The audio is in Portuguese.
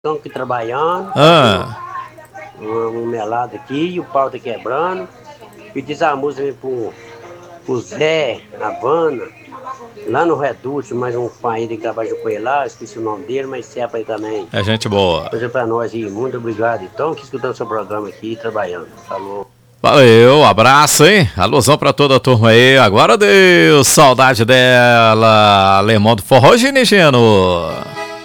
Estão aqui trabalhando, um melado aqui, e o pau tá quebrando. Pedi essa música pro Zé, Havana, lá no Reduto, mais um pai que trabalha com ele lá, esqueci o nome dele, mas serve aí também. É gente boa. Fazer pra nós aí, muito obrigado. Então, que escutando seu programa aqui, trabalhando. Falou. Valeu, abraço, hein? Alusão pra toda a turma aí. Agora deu saudade dela. Alemão do Forró, Ginigeno.